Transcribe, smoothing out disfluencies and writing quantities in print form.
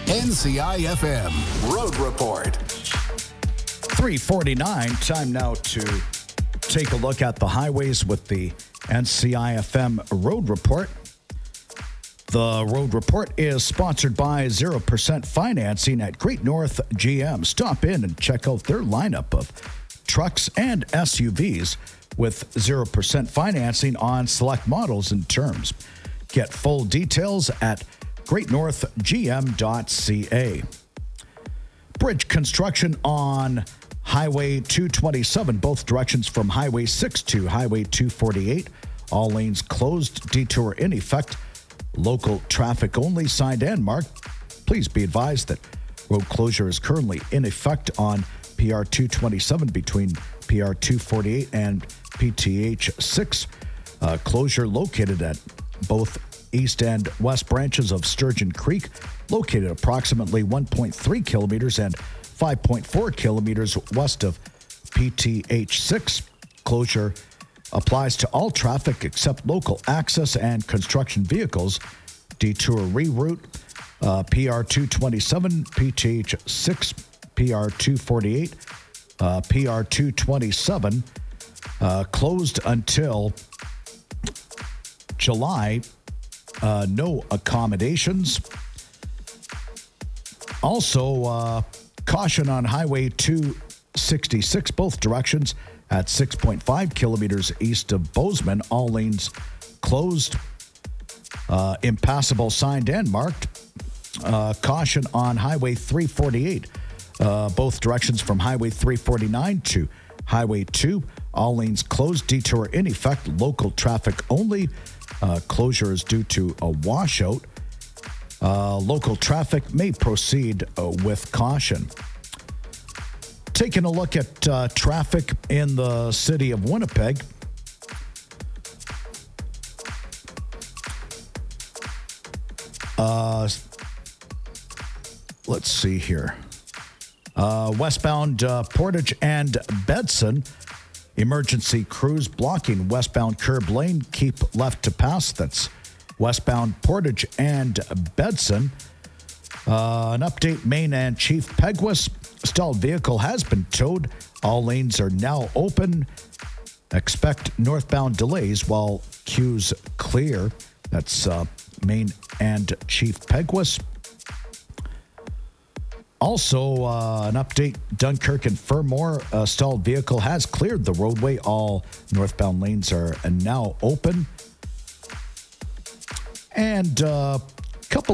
NCIFM Road Report. 3:49. Time now to take a look at the highways with the NCIFM Road Report. The Road Report is sponsored by 0% financing at Great North GM. Stop in and check out their lineup of trucks and SUVs with 0% financing on select models and terms. Get full details at greatnorthgm.ca. Bridge construction on Highway 227, both directions from Highway 6 to Highway 248. All lanes closed, detour in effect. Local traffic only, signed and marked. Please be advised that road closure is currently in effect on PR 227 between PR 248 and PTH 6. Closure located at both east and west branches of Sturgeon Creek, located approximately 1.3 kilometers and 5.4 kilometers west of PTH 6. Closure applies to all traffic except local access and construction vehicles. Detour reroute PR 227, PTH 6, PR 248, PR 227 closed until July. No accommodations. Also, caution on Highway 266, both directions at 6.5 kilometers east of Bozeman. All lanes closed. Impassable, signed and marked. Caution on Highway 348, both directions from Highway 349 to Highway 2. All lanes closed. Detour in effect. Local traffic only. Closure is due to a washout. Local traffic may proceed with caution. Taking a look at traffic in the city of Winnipeg. Let's see here. Westbound Portage and Bedson. Emergency crews blocking westbound curb lane. Keep left to pass. That's westbound Portage and Bedson. An update, Main and Chief Peguis. Stalled vehicle has been towed. All lanes are now open. Expect northbound delays while queues clear. That's Main and Chief Peguis. Also, an update, Dunkirk and Fermor, a stalled vehicle has cleared the roadway. All northbound lanes are now open. And